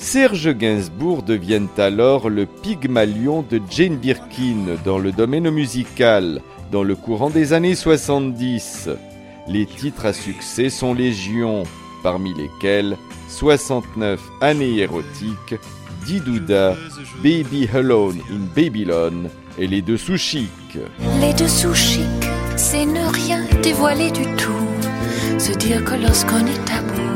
Serge Gainsbourg devient alors le Pygmalion de Jane Birkin dans le domaine musical, dans le courant des années 70. Les titres à succès sont légion, parmi lesquels 69 années érotiques, Didouda, Baby Alone in Babylon et Les Dessous Chic. Les Dessous Chic, c'est ne rien dévoiler du tout, se dire que lorsqu'on est à bout,